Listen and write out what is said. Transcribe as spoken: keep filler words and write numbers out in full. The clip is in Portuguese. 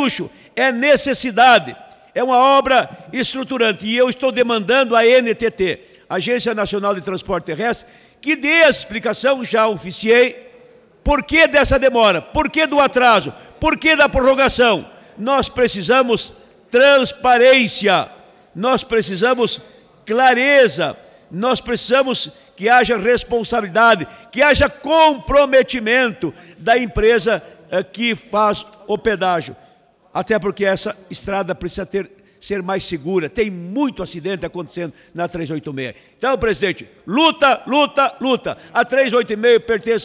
luxo, é necessidade. É uma obra estruturante. E eu estou demandando à N T T, Agência Nacional de Transporte Terrestre, que dê a explicação, já oficiei, por que dessa demora, por que do atraso, por que da prorrogação. Nós precisamos transparência, nós precisamos clareza, nós precisamos que haja responsabilidade, que haja comprometimento da empresa eh, que faz o pedágio. Até porque essa estrada precisa ter, ser mais segura. Tem muito acidente acontecendo na trezentos e oitenta e seis. Então, presidente, luta, luta, luta. A trezentos e oitenta e seis pertence